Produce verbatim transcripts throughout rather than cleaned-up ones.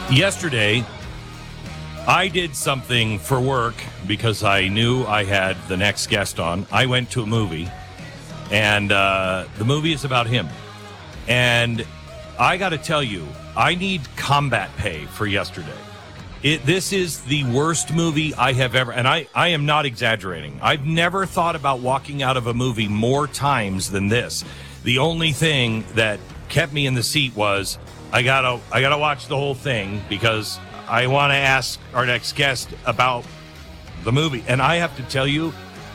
Yesterday, I did something for work because I knew I had the next guest on. I went to a movie, and uh, the movie is about him. And I got to tell you, I need combat pay for yesterday. It, this is the worst movie I have ever, and I, I am not exaggerating. I've never thought about walking out of a movie more times than this. The only thing that kept me in the seat was I gotta I gotta watch the whole thing because I want to ask our next guest about the movie. And I have to tell you,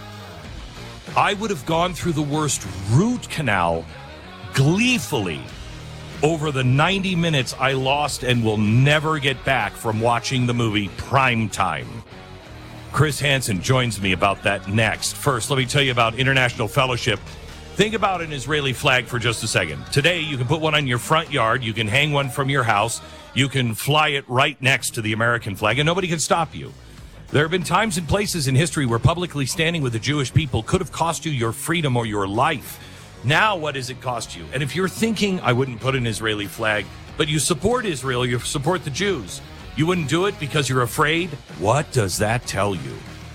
I would have gone through the worst root canal gleefully over the ninety minutes I lost and will never get back from watching the movie Primetime. Chris Hansen joins me about that next. First, let me tell you about International Fellowship. Think about an Israeli flag for just a second. Today, you can put one on your front yard. You can hang one from your house. You can fly it right next to the American flag, and nobody can stop you. There have been times and places in history where publicly standing with the Jewish people could have cost you your freedom or your life. Now, what does it cost you? And if you're thinking, I wouldn't put an Israeli flag, but you support Israel, you support the Jews, you wouldn't do it because you're afraid? What does that tell you?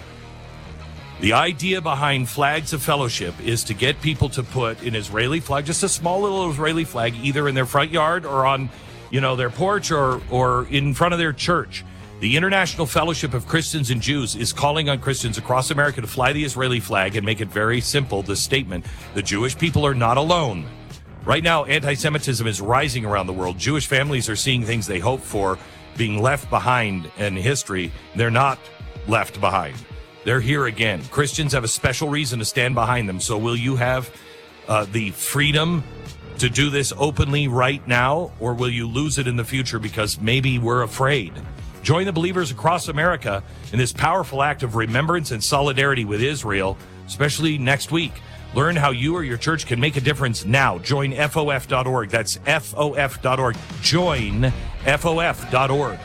The idea behind Flags of Fellowship is to get people to put an Israeli flag, just a small little Israeli flag, either in their front yard or on, you know, their porch or, or in front of their church. The International Fellowship of Christians and Jews is calling on Christians across America to fly the Israeli flag and make it very simple, the statement, the Jewish people are not alone. Right now, anti-Semitism is rising around the world. Jewish families are seeing things they hoped for being left behind in history. They're not left behind. They're here again. Christians have a special reason to stand behind them. So will you have uh, the freedom to do this openly right now, or will you lose it in the future because maybe we're afraid? Join the believers across America in this powerful act of remembrance and solidarity with Israel, especially next week. Learn how you or your church can make a difference now. Join F O F dot org. That's F O F dot org. Join F O F dot org.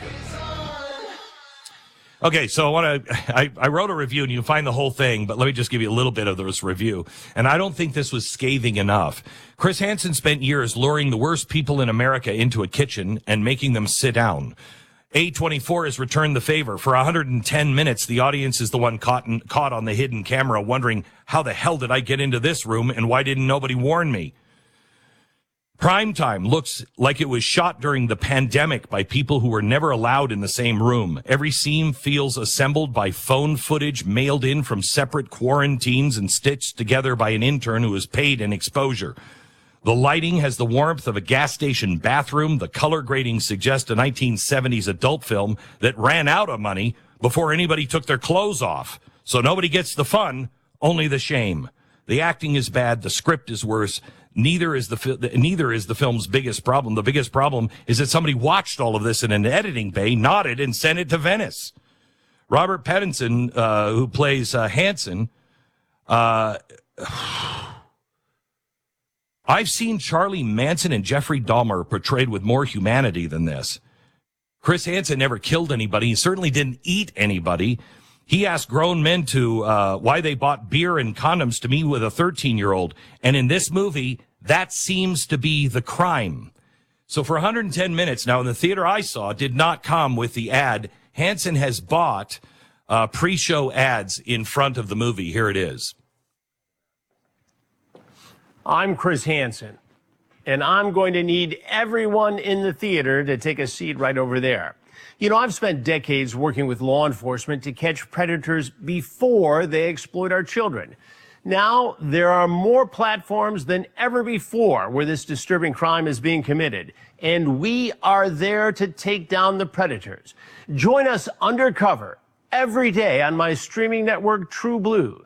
Okay, so I want to, I, I wrote a review and you can find the whole thing, but let me just give you a little bit of this review. And I don't think this was scathing enough. Chris Hansen spent years luring the worst people in America into a kitchen and making them sit down. A twenty-four has returned the favor. For one hundred ten minutes, the audience is the one caught, in, caught on the hidden camera wondering, how the hell did I get into this room and why didn't nobody warn me? Primetime looks like it was shot during the pandemic by people who were never allowed in the same room. Every scene feels assembled by phone footage mailed in from separate quarantines and stitched together by an intern who is paid in exposure. The lighting has the warmth of a gas station bathroom. The color grading suggests a nineteen seventies adult film that ran out of money before anybody took their clothes off. So nobody gets the fun, only the shame. The acting is bad. The script is worse. Neither is the neither is the film's biggest problem. The biggest problem is that somebody watched all of this in an editing bay, nodded, and sent it to Venice. Robert Pattinson, uh, who plays uh, Hansen, uh, I've seen Charlie Manson and Jeffrey Dahmer portrayed with more humanity than this. Chris Hansen never killed anybody. He certainly didn't eat anybody. He asked grown men to uh, why they bought beer and condoms to meet with a thirteen-year-old. And in this movie, that seems to be the crime. So for one hundred ten minutes now, in the theater I saw, did not come with the ad. Hansen has bought uh, pre-show ads in front of the movie. Here it is. I'm Chris Hansen, and I'm going to need everyone in the theater to take a seat right over there. You know, I've spent decades working with law enforcement to catch predators before they exploit our children. Now, there are more platforms than ever before where this disturbing crime is being committed, and we are there to take down the predators. Join us undercover every day on my streaming network, True Blue.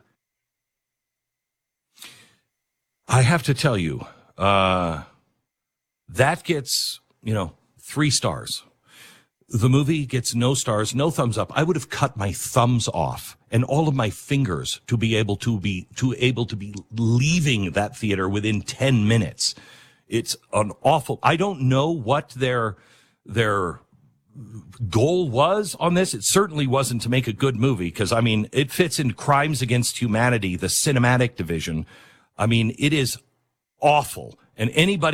I have to tell you, uh, that gets, you know, three stars. The movie gets no stars, no thumbs up. I would have cut my thumbs off and all of my fingers to be able to be to able to be leaving that theater within ten minutes. It's an awful. I don't know what their their goal was on this. It certainly wasn't to make a good movie because, I mean, it fits in Crimes Against Humanity, the cinematic division. I mean, it is awful. And anybody